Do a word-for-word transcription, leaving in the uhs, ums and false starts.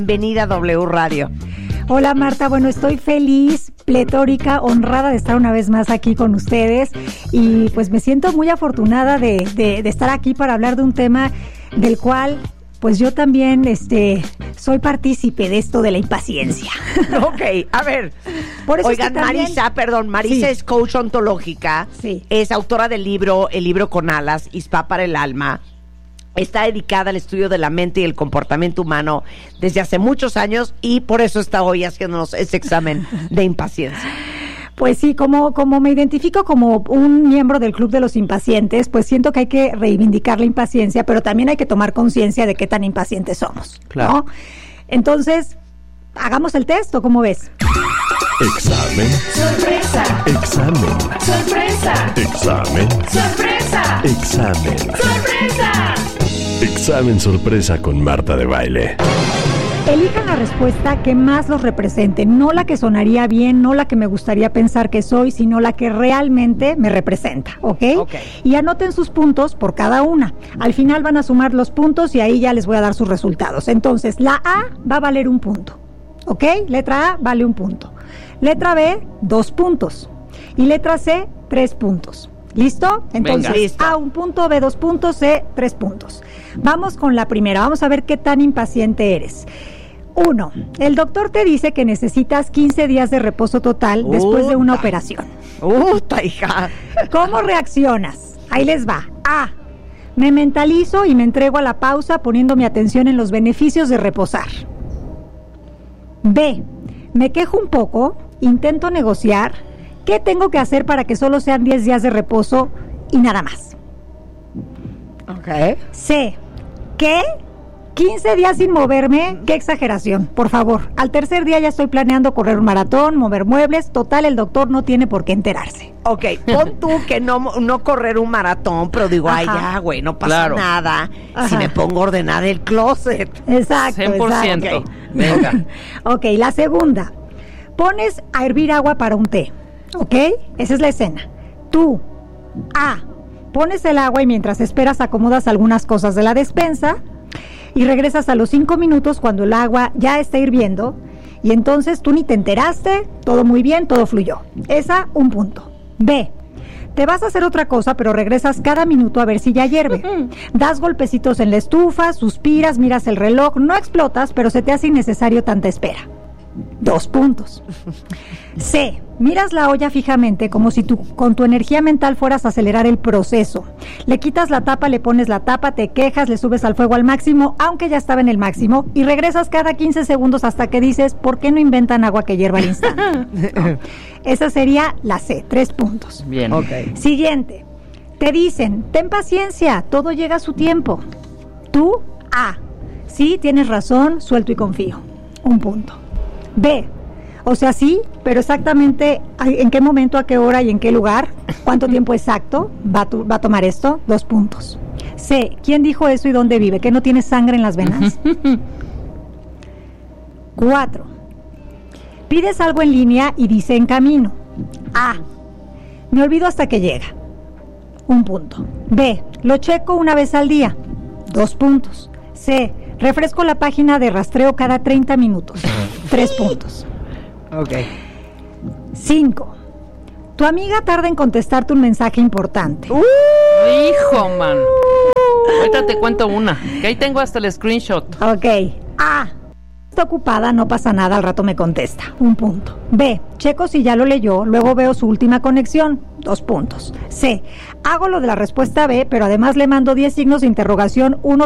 Bienvenida a W Radio. Hola Marta, bueno, estoy feliz, pletórica, honrada de estar una vez más aquí con ustedes y pues me siento muy afortunada de, de, de estar aquí para hablar de un tema del cual pues yo también este, soy partícipe de esto de la impaciencia. Ok, a ver, Por eso oigan, es que también... Marisa, perdón, Marisa Sí. es coach ontológica, Sí. es autora del libro El libro con alas, Spa para el alma. Está dedicada al estudio de la mente y el comportamiento humano desde hace muchos años y por eso está hoy haciéndonos ese examen de impaciencia. Pues sí, como, como me identifico como un miembro del Club de los Impacientes, pues siento que hay que reivindicar la impaciencia, pero también hay que tomar conciencia de qué tan impacientes somos, Claro. ¿no? Entonces, hagamos el test, ¿o cómo ves? Examen. ¡Sorpresa! Examen. ¡Sorpresa! Examen. ¡Sorpresa! Examen. ¡Sorpresa! Examen sorpresa con Marta de Baile. Elijan la respuesta que más los represente, no la que sonaría bien, no la que me gustaría pensar que soy, sino la que realmente me representa, ¿ok? Ok. Y anoten sus puntos por cada una. Al final van a sumar los puntos y ahí ya les voy a dar sus resultados. Entonces, la A va a valer un punto, ¿ok? Letra A vale un punto. Letra B, dos puntos. Y letra C, tres puntos. ¿Listo? Entonces, Venga. Listo. A un punto, B dos puntos, C tres puntos. Vamos con la primera. Vamos a ver qué tan impaciente eres. Uno, el doctor te dice que necesitas quince días de reposo total después de una Uta. operación. ¡Uta, hija! ¿Cómo reaccionas? Ahí les va. A, me mentalizo y me entrego a la pausa poniendo mi atención en los beneficios de reposar. B, me quejo un poco, intento negociar. ¿Qué tengo que hacer para que solo sean diez días de reposo y nada más? Ok. C, ¿qué? quince días sin moverme, qué exageración, por favor. Al tercer día ya estoy planeando correr un maratón, mover muebles, total, el doctor no tiene por qué enterarse. Ok, pon tú que no, no correr un maratón, pero digo, ay, Ajá. ya, güey, no pasa Claro. nada Ajá. si me pongo a ordenar el closet. Exacto, cien por ciento. exacto. Venga. Ok, la segunda. Pones a hervir agua para un té, ¿ok? Esa es la escena. Tú, A, pones el agua y mientras esperas acomodas algunas cosas de la despensa y regresas a los cinco minutos cuando el agua ya está hirviendo y entonces tú ni te enteraste, todo muy bien, todo fluyó. Esa, un punto. B, te vas a hacer otra cosa, pero regresas cada minuto a ver si ya hierve. Das golpecitos en la estufa, suspiras, miras el reloj, no explotas, pero se te hace innecesario tanta espera. Dos puntos. C, miras la olla fijamente como si tú con tu energía mental fueras a acelerar el proceso. Le quitas la tapa, le pones la tapa, te quejas, le subes al fuego al máximo, aunque ya estaba en el máximo, y regresas cada quince segundos hasta que dices, ¿por qué no inventan agua que hierva al instante? No. Esa sería la C, tres puntos. Bien. Ok. Siguiente. Te dicen, ten paciencia, todo llega a su tiempo. Tú, A, sí, tienes razón, suelto y confío. Un punto. B, o sea, sí, pero exactamente en qué momento, a qué hora y en qué lugar, cuánto tiempo exacto va a, tu- va a tomar esto, dos puntos. C, ¿quién dijo eso y dónde vive? ¿Que no tiene sangre en las venas? Cuatro, pides algo en línea y dice en camino. A, me olvido hasta que llega. Un punto. B, lo checo una vez al día. Dos puntos. C, refresco la página de rastreo cada treinta minutos. Tres puntos. Ok. Cinco, tu amiga tarda en contestarte un mensaje importante. Hijo, man. Ahorita te cuento una. Que ahí tengo hasta el screenshot. Ok. A, está ocupada, no pasa nada, al rato me contesta. Un punto. B, checo si ya lo leyó, luego veo su última conexión. Dos puntos. C, hago lo de la respuesta B, pero además le mando diez signos de interrogación, uno